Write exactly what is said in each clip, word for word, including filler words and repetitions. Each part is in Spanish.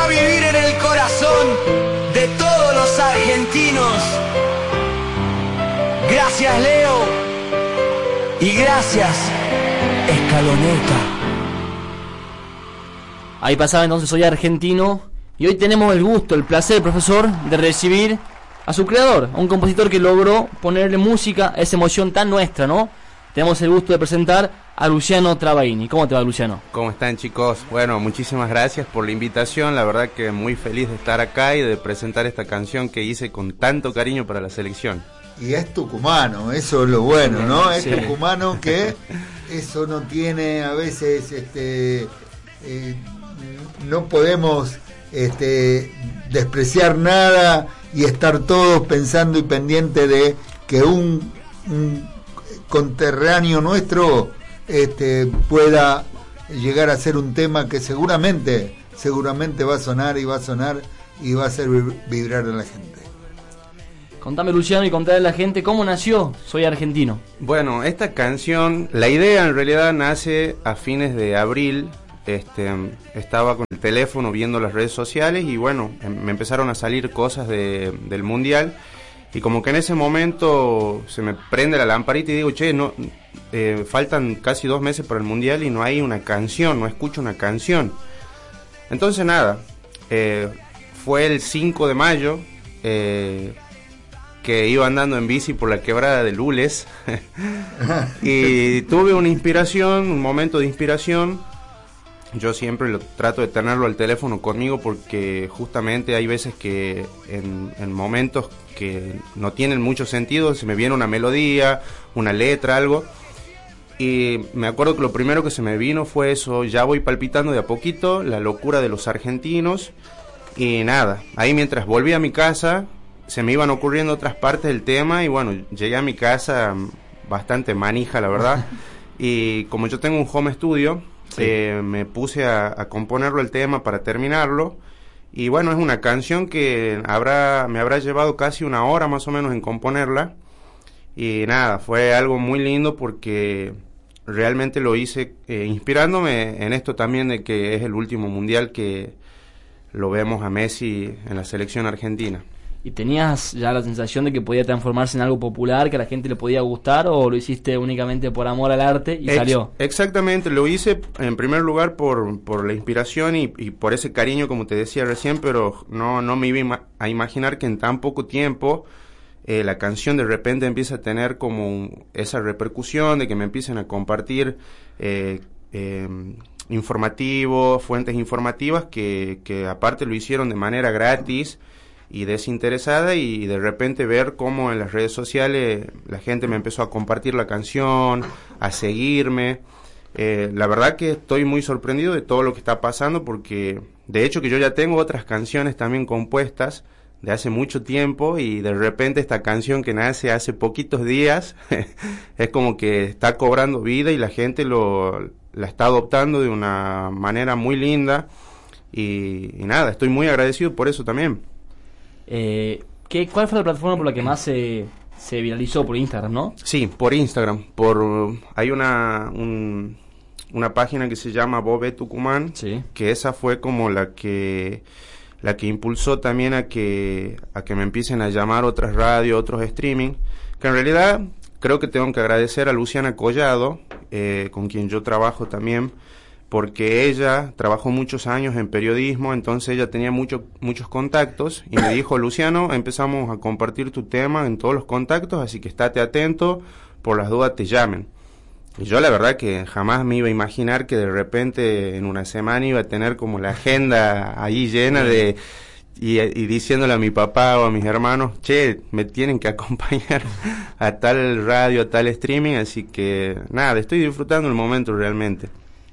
a vivir en el corazón de todos los argentinos. Gracias, Leo, y gracias, Escaloneta. Ahí pasaba entonces Soy Argentino, y hoy tenemos el gusto, el placer, profesor, de recibir a su creador, a un compositor que logró ponerle música a esa emoción tan nuestra, ¿no? Tenemos el gusto de presentar a Luciano Travaini. ¿Cómo te va, Luciano? ¿Cómo están, chicos? Bueno, muchísimas gracias por la invitación. La verdad que muy feliz de estar acá y de presentar esta canción que hice con tanto cariño para la selección. Y es tucumano, eso es lo bueno, ¿no? Es sí. tucumano que eso no tiene a veces, este, eh, no podemos este, despreciar nada y estar todos pensando y pendiente de que un, un conterráneo nuestro este, pueda llegar a ser un tema que seguramente, seguramente va a sonar y va a sonar y va a hacer vibrar a la gente. Contame, Luciano, y contale a la gente cómo nació Soy Argentino. Bueno, esta canción, la idea en realidad nace a fines de abril. Este, estaba con el teléfono viendo las redes sociales y bueno, me empezaron a salir cosas de, del mundial. Y como que en ese momento se me prende la lamparita y digo, che, no, eh, faltan casi dos meses para el mundial y no hay una canción, no escucho una canción. Entonces nada, eh, fue el cinco de mayo, eh, que iba andando en bici por la quebrada de Lules y tuve una inspiración, un momento de inspiración. Yo siempre lo trato de tenerlo al teléfono conmigo porque justamente hay veces que en, en momentos que no tienen mucho sentido se me viene una melodía, una letra, algo, y me acuerdo que lo primero que se me vino fue eso, ya voy palpitando de a poquito, la locura de los argentinos. Y nada, ahí mientras volví a mi casa se me iban ocurriendo otras partes del tema y bueno, llegué a mi casa bastante manija, la verdad. Y como yo tengo un home studio, sí. eh, me puse a, a componerlo el tema para terminarlo. Y bueno, es una canción que habrá me habrá llevado casi una hora más o menos en componerla. Y nada, fue algo muy lindo porque realmente lo hice eh, inspirándome en esto también de que es el último mundial que lo vemos a Messi en la selección argentina. ¿Y tenías ya la sensación de que podía transformarse en algo popular, que a la gente le podía gustar, o lo hiciste únicamente por amor al arte y Ex- salió? Exactamente, lo hice en primer lugar por, por la inspiración y, y por ese cariño, como te decía recién, pero no, no me iba ima- a imaginar que en tan poco tiempo eh, la canción de repente empieza a tener como un, esa repercusión de que me empiecen a compartir eh, eh, informativos, fuentes informativas que, que aparte lo hicieron de manera gratis y desinteresada, y de repente ver cómo en las redes sociales la gente me empezó a compartir la canción, a seguirme. Eh, la verdad que estoy muy sorprendido de todo lo que está pasando porque de hecho que yo ya tengo otras canciones también compuestas de hace mucho tiempo y de repente esta canción que nace hace poquitos días es como que está cobrando vida y la gente lo, la está adoptando de una manera muy linda y, y nada, estoy muy agradecido por eso también. Eh, ¿qué, ¿Cuál fue la plataforma por la que más se, se viralizó? Por Instagram, ¿no? Sí, por Instagram. Por hay una un, una página que se llama Bobe Tucumán, sí. Que esa fue como la que la que impulsó también a que a que me empiecen a llamar otras radios, otros streaming. Que en realidad creo que tengo que agradecer a Luciana Collado, eh, con quien yo trabajo también, porque ella trabajó muchos años en periodismo, entonces ella tenía mucho, muchos contactos y me dijo, Luciano, empezamos a compartir tu tema en todos los contactos, así que estate atento, por las dudas te llamen. Y yo la verdad que jamás me iba a imaginar que de repente en una semana iba a tener como la agenda ahí llena de... Y, y diciéndole a mi papá o a mis hermanos, che, me tienen que acompañar a tal radio, a tal streaming, así que nada, estoy disfrutando el momento realmente.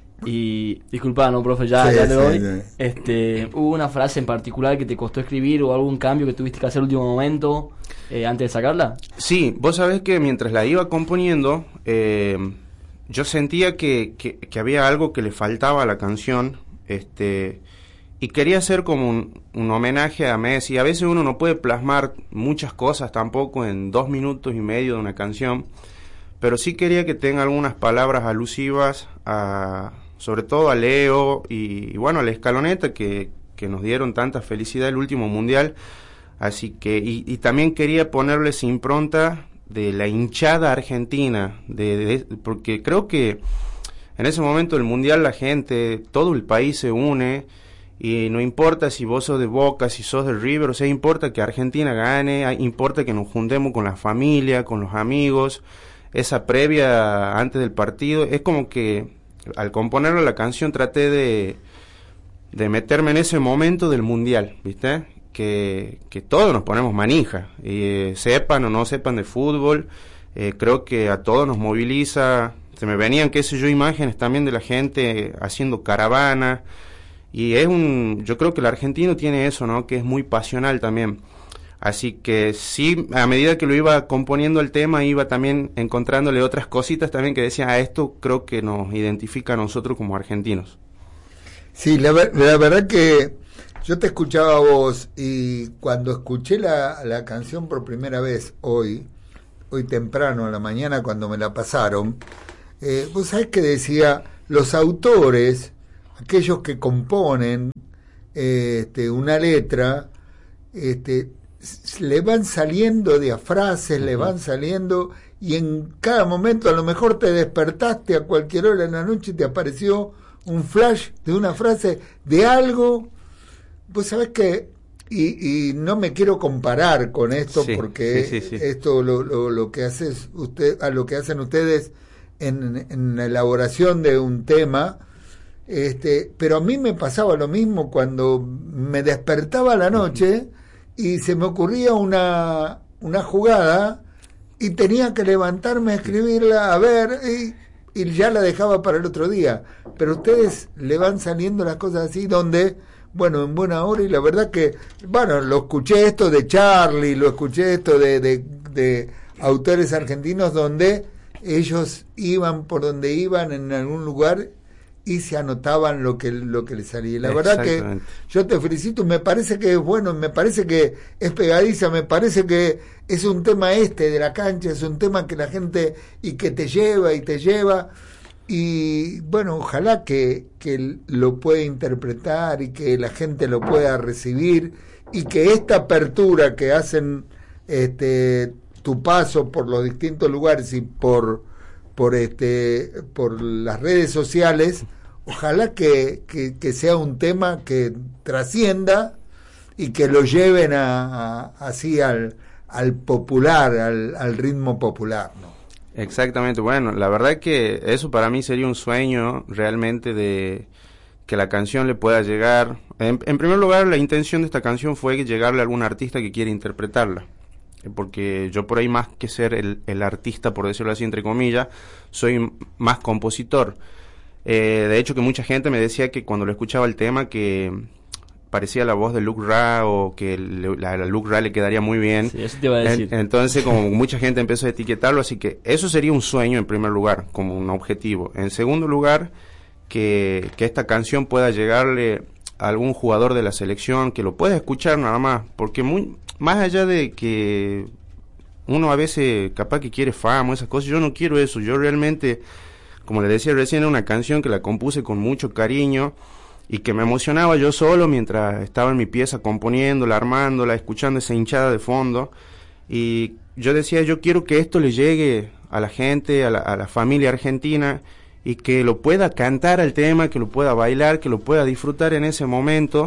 Y disculpa, no, profe, ya, sí, ya te sí, doy. sí. Este, ¿hubo una frase en particular que te costó escribir o algún cambio que tuviste que hacer al último momento eh, antes de sacarla? Sí, vos sabés que mientras la iba componiendo, eh, yo sentía que, que, que había algo que le faltaba a la canción, este, y quería hacer como un, un homenaje a Messi. A veces uno no puede plasmar muchas cosas tampoco en dos minutos y medio de una canción, pero sí quería que tenga algunas palabras alusivas a... sobre todo a Leo y, y bueno, a la Escaloneta, que, que nos dieron tanta felicidad el último mundial. Así que, y, y también quería ponerles impronta de la hinchada argentina, de, de, porque creo que en ese momento del mundial la gente, todo el país se une, y no importa si vos sos de Boca, si sos de River, o sea, importa que Argentina gane, importa que nos juntemos con la familia, con los amigos. Esa previa antes del partido, es como que al componerlo la canción traté de, de meterme en ese momento del mundial, ¿viste? Que, que todos nos ponemos manija, y eh, sepan o no sepan de fútbol, eh, creo que a todos nos moviliza. Se me venían, qué sé yo, imágenes también de la gente haciendo caravana, y es un, yo creo que el argentino tiene eso, ¿no? Que es muy pasional también. Así que sí, a medida que lo iba componiendo el tema, iba también encontrándole otras cositas también que decían, a esto creo que nos identifica a nosotros como argentinos. Sí, la, la verdad que yo te escuchaba a vos, y cuando escuché la, la canción por primera vez hoy, hoy temprano a la mañana cuando me la pasaron, eh, vos sabés que decía, los autores, aquellos que componen eh, este, una letra, este, le van saliendo de a frases, uh-huh. le van saliendo, y en cada momento a lo mejor te despertaste a cualquier hora en la noche y te apareció un flash de una frase, de algo. Vos sabés que, y, y no me quiero comparar con esto, sí, porque sí, sí, sí. esto lo, lo, lo que haces usted, a lo que hacen ustedes en, en la elaboración de un tema, este, pero a mí me pasaba lo mismo cuando me despertaba a la noche y se me ocurría una, una jugada y tenía que levantarme a escribirla, a ver, y, y ya la dejaba para el otro día. Pero ustedes le van saliendo las cosas así, donde, bueno, en buena hora, y la verdad que, bueno, lo escuché esto de Charlie, lo escuché esto de, de, de autores argentinos, donde ellos iban por donde iban en algún lugar y se anotaban lo que lo que les salía. La verdad que yo te felicito, me parece que es bueno, me parece que es pegadiza, me parece que es un tema este de la cancha, es un tema que la gente, y que te lleva y te lleva, y bueno, ojalá que, que lo pueda interpretar y que la gente lo pueda recibir, y que esta apertura que hacen este tu paso por los distintos lugares y por por este por las redes sociales, ojalá que, que, que sea un tema que trascienda y que lo lleven a, a, así al, al popular, al, al ritmo popular, ¿no? Exactamente, bueno, la verdad que eso para mí sería un sueño realmente, de que la canción le pueda llegar. En, en primer lugar, la intención de esta canción fue llegarle a algún artista que quiera interpretarla, porque yo por ahí, más que ser el, el artista, por decirlo así, entre comillas, soy más compositor. Eh, de hecho, que mucha gente me decía que cuando lo escuchaba el tema, que parecía la voz de Luke Ra, o que le, la, la Luke Ra le quedaría muy bien. Sí, eso te iba a decir. En, entonces, como mucha gente empezó a etiquetarlo, así que eso sería un sueño en primer lugar, como un objetivo. En segundo lugar, que, que esta canción pueda llegarle a algún jugador de la selección, que lo pueda escuchar nada más, porque muy... más allá de que uno a veces capaz que quiere fama, esas cosas, yo no quiero eso. Yo realmente, como le decía recién, era una canción que la compuse con mucho cariño y que me emocionaba yo solo mientras estaba en mi pieza componiéndola, armándola, escuchando esa hinchada de fondo. Y yo decía, yo quiero que esto le llegue a la gente, a la, a la familia argentina, y que lo pueda cantar al tema, que lo pueda bailar, que lo pueda disfrutar en ese momento.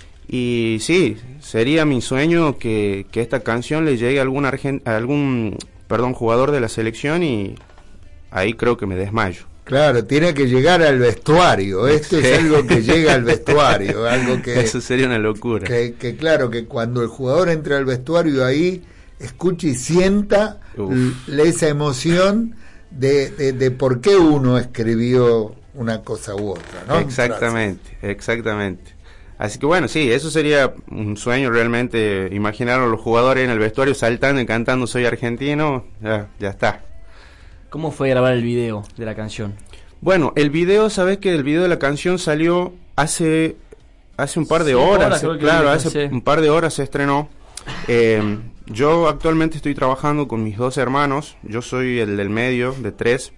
Y sí, sería mi sueño que, que esta canción le llegue a algún, argent, a algún perdón, jugador de la selección, y ahí creo que me desmayo. Claro, tiene que llegar al vestuario. Esto sí. Es algo que llega al vestuario, algo que eso sería una locura. Que, que claro, que cuando el jugador entre al vestuario, ahí escuche y sienta l- esa emoción de, de, de por qué uno escribió una cosa u otra, ¿no? Exactamente, exactamente. Así que bueno, sí, eso sería un sueño realmente, imaginar a los jugadores en el vestuario saltando y cantando "Soy argentino", ya, ya está. ¿Cómo fue grabar el video de la canción? Bueno, el video, sabes que el video de la canción salió hace hace un par de sí, horas, horas claro, hace sí. un par de horas se estrenó. Eh, yo actualmente estoy trabajando con mis dos hermanos, yo soy el del medio, de tres,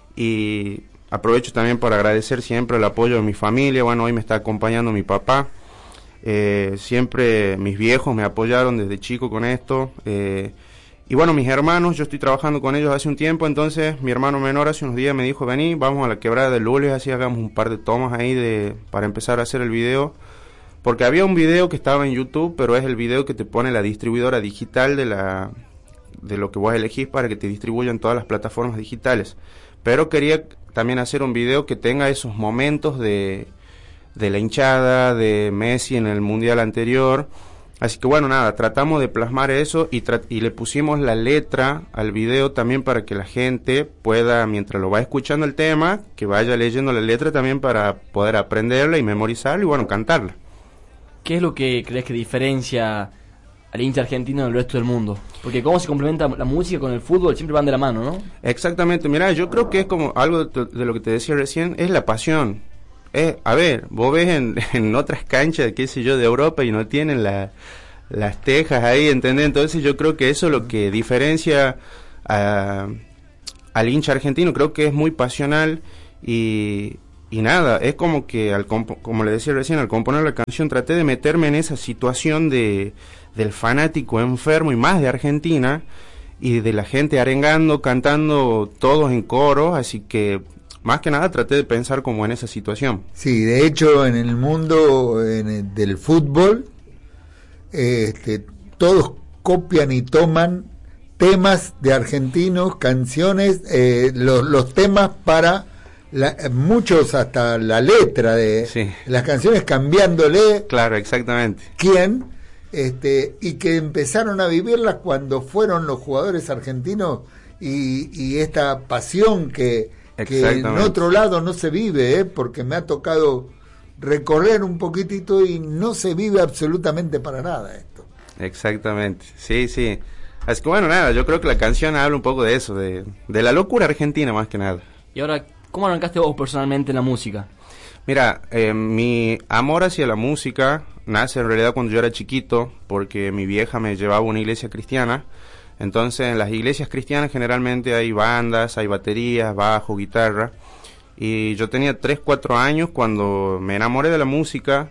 y aprovecho también para agradecer siempre el apoyo de mi familia. Bueno, hoy me está acompañando mi papá. Eh, siempre mis viejos me apoyaron desde chico con esto. Eh, y bueno, mis hermanos, yo estoy trabajando con ellos hace un tiempo, entonces mi hermano menor hace unos días me dijo, vení, vamos a la quebrada de Lules, así hagamos un par de tomas ahí de para empezar a hacer el video. Porque había un video que estaba en YouTube, pero es el video que te pone la distribuidora digital de la de lo que vos elegís para que te distribuyan todas las plataformas digitales. Pero quería también hacer un video que tenga esos momentos de, de la hinchada, de Messi en el Mundial anterior. Así que bueno, nada, tratamos de plasmar eso y, tra- y le pusimos la letra al video también para que la gente pueda, mientras lo va escuchando el tema, que vaya leyendo la letra también para poder aprenderla y memorizarla y bueno, cantarla. ¿Qué es lo que crees que diferencia al hincha argentino del resto del mundo? Porque cómo se complementa la música con el fútbol, siempre van de la mano, ¿no? Exactamente, mira, yo creo que es como algo de, de lo que te decía recién, es la pasión. Es, a ver, vos ves en, en otras canchas, qué sé yo, de Europa y no tienen la, las tejas ahí, ¿entendés? Entonces yo creo que eso es lo que diferencia a, al hincha argentino, creo que es muy pasional y, y nada, es como que, al compo- como le decía recién, al componer la canción traté de meterme en esa situación de del fanático enfermo y más de Argentina y de la gente arengando, cantando todos en coro, así que más que nada traté de pensar como en esa situación. Sí, de hecho en el mundo en el, del fútbol, eh, este, todos copian y toman temas de argentinos, canciones, eh, los, los temas para la, muchos hasta la letra de Sí. las canciones cambiándole Claro, exactamente. quién, este, y que empezaron a vivirlas cuando fueron los jugadores argentinos y, y esta pasión que que en otro lado no se vive, ¿eh? Porque me ha tocado recorrer un poquitito y no se vive absolutamente para nada esto. Exactamente, sí, sí. Así que bueno, nada, yo creo que la canción habla un poco de eso, de, de la locura argentina más que nada. Y ahora, ¿cómo arrancaste vos personalmente en la música? Mira, eh, mi amor hacia la música nace en realidad cuando yo era chiquito, porque mi vieja me llevaba a una iglesia cristiana. Entonces en las iglesias cristianas generalmente hay bandas, hay baterías, bajo, guitarra. Y yo tenía tres, cuatro años cuando me enamoré de la música.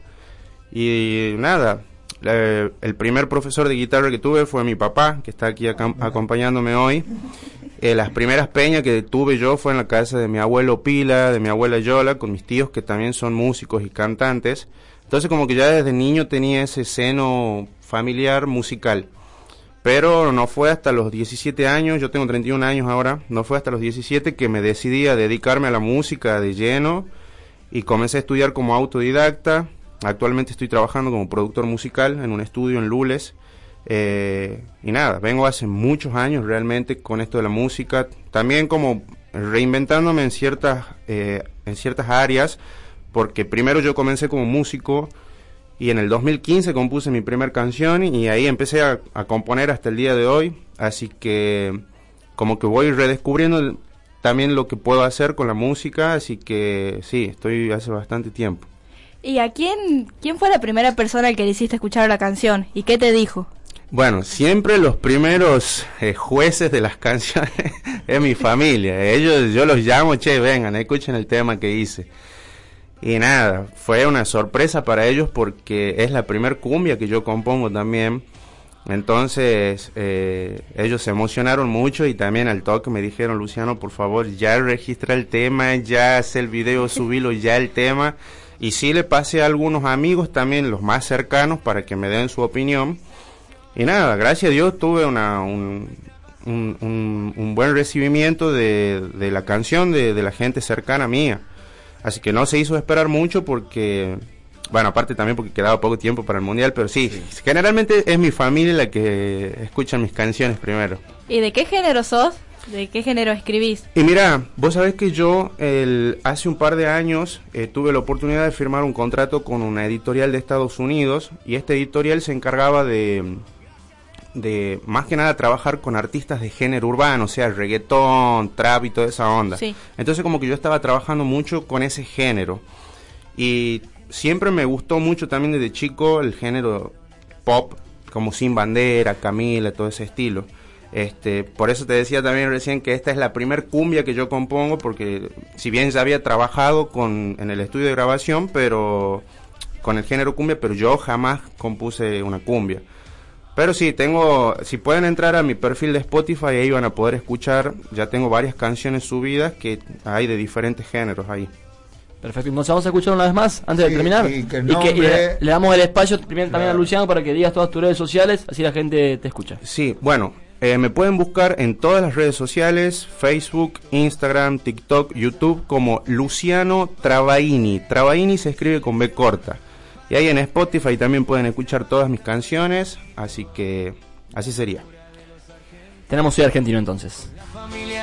Y nada, eh, el primer profesor de guitarra que tuve fue mi papá, que está aquí acá, acompañándome hoy. Eh, las primeras peñas que tuve yo fue en la casa de mi abuelo Pila, de mi abuela Yola, con mis tíos que también son músicos y cantantes. Entonces como que ya desde niño tenía ese seno familiar musical. Pero no fue hasta los diecisiete años, yo tengo treinta y un años ahora, no fue hasta los diecisiete que me decidí a dedicarme a la música de lleno y comencé a estudiar como autodidacta. Actualmente estoy trabajando como productor musical en un estudio en Lules. Eh, y nada, vengo hace muchos años realmente con esto de la música, también como reinventándome en ciertas, eh, en ciertas áreas, porque primero yo comencé como músico, y en el dos mil quince compuse mi primer canción y ahí empecé a, a componer hasta el día de hoy, así que como que voy redescubriendo el, también lo que puedo hacer con la música, así que sí, estoy hace bastante tiempo. ¿Y a quién, quién fue la primera persona al que le hiciste escuchar la canción? ¿Y qué te dijo? Bueno, siempre los primeros eh, jueces de las canciones es mi familia, ellos yo los llamo, che, vengan, escuchen el tema que hice. Y nada, fue una sorpresa para ellos porque es la primer cumbia que yo compongo también. Entonces eh, ellos se emocionaron mucho y también al toque me dijeron, Luciano, por favor, ya registra el tema, ya hace el video, subilo ya el tema. Y sí le pasé a algunos amigos también, los más cercanos, para que me den su opinión. Y nada, gracias a Dios tuve una, un, un, un, un buen recibimiento de, de la canción de, de la gente cercana mía. Así que no se hizo esperar mucho porque, bueno, aparte también porque quedaba poco tiempo para el Mundial, pero sí, sí, generalmente es mi familia la que escucha mis canciones primero. ¿Y de qué género sos? ¿De qué género escribís? Y mira, vos sabés que yo el, hace un par de años eh, tuve la oportunidad de firmar un contrato con una editorial de Estados Unidos y esta editorial se encargaba de... de más que nada trabajar con artistas de género urbano, o sea, reggaetón, trap y toda esa onda. Sí. Entonces como que yo estaba trabajando mucho con ese género. Y siempre me gustó mucho también desde chico el género pop, como Sin Bandera, Camila, todo ese estilo. Este, por eso te decía también recién que esta es la primer cumbia que yo compongo, porque si bien ya había trabajado con en el estudio de grabación, pero con el género cumbia, pero yo jamás compuse una cumbia. Pero sí, tengo, si pueden entrar a mi perfil de Spotify, ahí van a poder escuchar, ya tengo varias canciones subidas que hay de diferentes géneros ahí. Perfecto, entonces vamos a escuchar una vez más antes Sí, de terminar. y que, y que y le, le damos el espacio también, también a Claro. Luciano para que digas todas tus redes sociales, así la gente te escucha. Sí, bueno, eh, me pueden buscar en todas las redes sociales, Facebook, Instagram, TikTok, YouTube, como Luciano Travaini. Travaini se escribe con B corta. Y ahí en Spotify también pueden escuchar todas mis canciones, así que así sería. Tenemos Soy Argentino entonces.